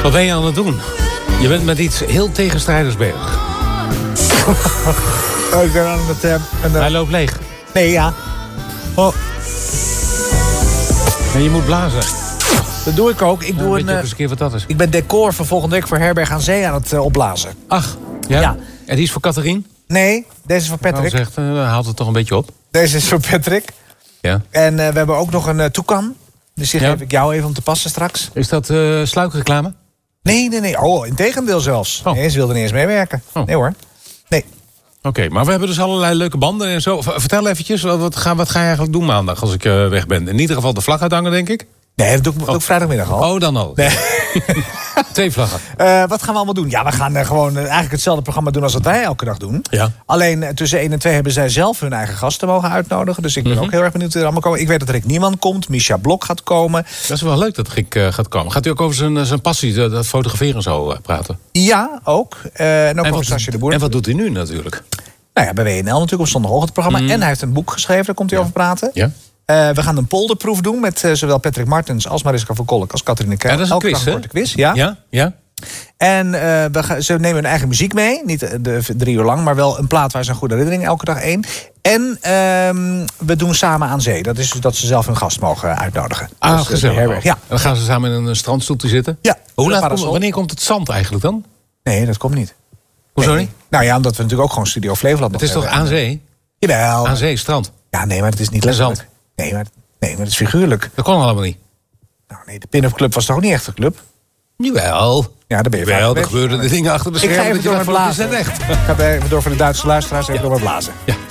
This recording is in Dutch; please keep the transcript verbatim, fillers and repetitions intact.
Wat ben je aan het doen? Je bent met iets heel tegenstrijders bezig. Oh, ik ben aan het... Uh, een, uh... Hij loopt leeg. Nee, ja. Oh. En je moet blazen. Dat doe ik ook. Ik, ja, doe weet een, je ook eens een keer wat dat is? ik ben decor voor volgende week voor Herberg aan Zee aan het uh, opblazen. Ach, ja? Ja. En die is voor Catherine? Nee, deze is voor Patrick. Nou, zegt, uh, haalt het toch een beetje op. Deze is voor Patrick. Ja. En uh, we hebben ook nog een uh, toekan. Dus die ja. geef ik jou even om te passen straks. Is dat uh, sluikreclame? Nee, nee, nee. Oh, integendeel zelfs. Oh. Nee, ze wilde niet eens meewerken. Oh. Nee hoor. Nee. Oké, okay, maar we hebben dus allerlei leuke banden en zo. Vertel eventjes, wat ga, wat ga je eigenlijk doen maandag als ik uh, weg ben? In ieder geval de vlag uithangen, denk ik? Nee, dat doe ik, oh. doe ik vrijdagmiddag al. Oh, dan al. Nee. Twee vlaggen. Uh, wat gaan we allemaal doen? Ja, we gaan uh, gewoon uh, eigenlijk hetzelfde programma doen als wat wij elke dag doen. Ja. Alleen uh, tussen één en twee hebben zij zelf hun eigen gasten mogen uitnodigen. Dus ik ben mm-hmm. ook heel erg benieuwd wie er allemaal komen. Ik weet dat Rick Niemann komt, Misha Blok gaat komen. Dat is wel leuk dat Rick uh, gaat komen. Gaat u ook over zijn, zijn passie, dat, dat fotograferen en zo uh, praten? Ja, ook. Uh, en ook en over Sascha de Boer. En wat doet hij nu natuurlijk? Nou ja, bij W N L natuurlijk op zondagochtend het programma. Mm. En hij heeft een boek geschreven, daar komt hij ja. over praten. Ja. Uh, we gaan een polderproef doen met uh, zowel Patrick Martens als Mariska van Kolk als Catharine Keil. Ja, dat is een quiz, hè? Een quiz, ja. Ja, ja. En uh, we gaan, ze nemen hun eigen muziek mee. Niet de, de drie uur lang, maar wel een plaat waar ze een goede herinnering elke dag één. En uh, we doen samen aan zee. Dat is dus dat ze zelf hun gast mogen uitnodigen. Ah, dus, gezellig. Ja. En dan gaan ze samen in een strandstoeltje zitten? Ja. Hoe laat komt, wanneer komt het zand eigenlijk dan? Nee, dat komt niet. Hoezo nee. niet? Nou ja, omdat we natuurlijk ook gewoon Studio Flevoland Het is toch aan zee? Jawel. Aan zee, strand? Ja, nee, maar het is niet letterlijk. Nee, maar, nee, maar het is figuurlijk. Dat kon allemaal niet. Nou nee, de Pin-Up Club was toch ook niet echt een club? Jawel. Ja, daar ben je Wel, er gebeurden de dingen achter de schermen. Ik ga even door met blazen. Ik ga even door voor de Duitse luisteraars even ja. door met blazen. Ja.